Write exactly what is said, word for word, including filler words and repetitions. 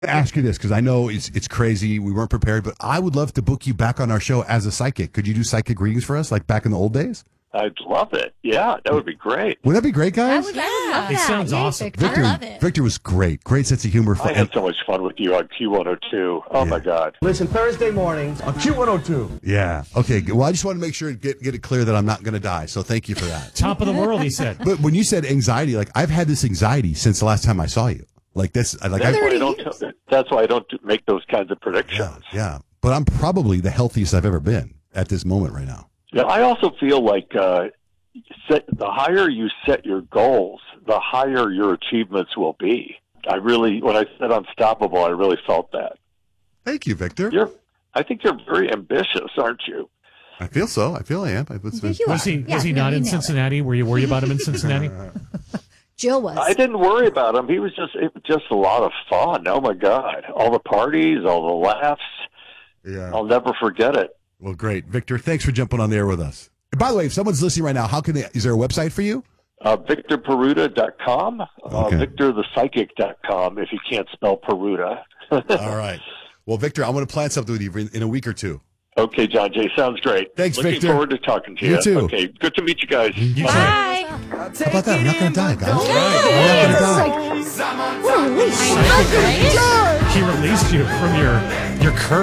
Ask you this because I know it's it's crazy. We weren't prepared, but I would love to book you back on our show as a psychic. Could you do psychic readings for us, like back in the old days? I'd love it. Yeah, that would be great. Would that be great, guys? I would, I would love It that. sounds Yay, awesome. Victor. Victor, I love it. Victor was great. Great sense of humor. I had so much fun with you on Q one oh two. Oh, Yeah. my God. Listen Thursday mornings on Q one oh two. Yeah. Okay. Well, I just want to make sure get get it clear that I'm not going to die. So thank you for that. Top of the world, he said. But when you said anxiety, like I've had this anxiety since the last time I saw you. Like this, like That's I, why I don't. That's why I don't do- make those kinds of yeah, predictions. yeah. But I'm probably the healthiest I've ever been at this moment right now. Yeah, I also feel like uh, set, the higher you set your goals, the higher your achievements will be. I really, when I said unstoppable, I really felt that. Thank you, Victor. You're, I think you're very ambitious, aren't you? I feel so. I feel I am. I, it's, I think you Was are. he, Yeah, was he no, not you in nailed it. Cincinnati? Were you worried about him in Cincinnati? Jill was. I didn't worry about him. He was just, it was just a lot of fun. Oh my God! All the parties, all the laughs. yeah. I'll never forget it. Well, great, Victor. Thanks for jumping on the air with us. And by the way, if someone's listening right now, how can they? Is there a website for you? Uh, Victor Peruta dot com, uh, Okay. Victor the Psychic dot com if you can't spell Peruta. All right. Well, Victor, I'm going to plan something with you in, in a week or two. Okay, John Jay, sounds great. Thanks, Looking Victor. forward to talking to you. You too. Okay, good to meet you guys. You Bye. said- Bye. How about that? I'm not going to die, guys. Yeah, I'm not going to die. What a release. He released you from your, your curse.